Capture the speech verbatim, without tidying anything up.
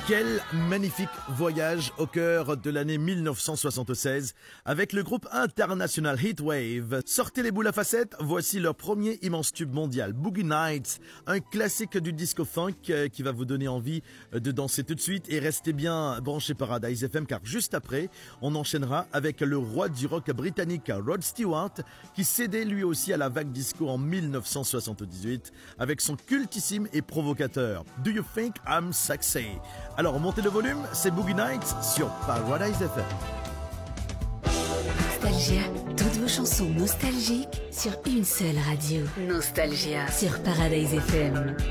Quel magnifique voyage au cœur de l'année mille neuf cent soixante-seize avec le groupe international Heatwave. Sortez les boules à facettes, voici leur premier immense tube mondial, Boogie Nights, un classique du disco funk qui va vous donner envie de danser tout de suite et restez bien branchés Paradise F M car juste après, on enchaînera avec le roi du rock britannique Rod Stewart qui cédait lui aussi à la vague disco en mille neuf cent soixante-dix-huit avec son cultissime et provocateur Do You Think I'm Sexy? Alors montez le volume, c'est Boogie Nights sur Paradise F M. Nostalgia, toutes vos chansons nostalgiques sur une seule radio. Nostalgia sur Paradise F M.